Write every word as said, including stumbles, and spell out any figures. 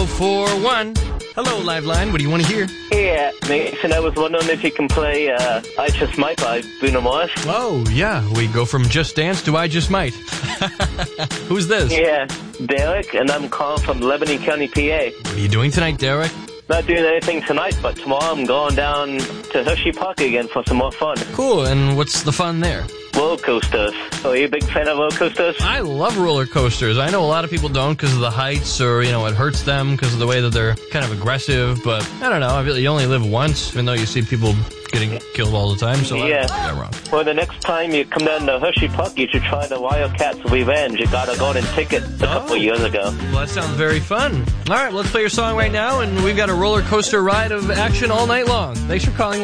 oh four one. Hello, Liveline. What do you want to hear? Yeah, Mason, I was wondering if you can play uh, I Just Might by Bruno Mars. Oh, yeah. We go from Just Dance to I Just Might. Who's this? Yeah, Derek, and I'm calling from Lebanon County, P A. What are you doing tonight, Derek? Not doing anything tonight, but tomorrow I'm going down to Hershey Park again for some more fun. Cool. And what's the fun there? Roller coasters. Oh, are you a big fan of roller coasters? I love roller coasters. I know a lot of people don't because of the heights or, you know, it hurts them because of the way that they're kind of aggressive. But I don't know. I really, you only live once, even though you see people getting killed all the time. So yeah. I don't think I'm wrong. Well, the next time you come down to Hershey Park, you should try the Wildcats Revenge. You got a golden ticket a couple Oh. years ago. Well, that sounds very fun. All right, let's play your song right now. And we've got a roller coaster ride of action all night long. Thanks for calling.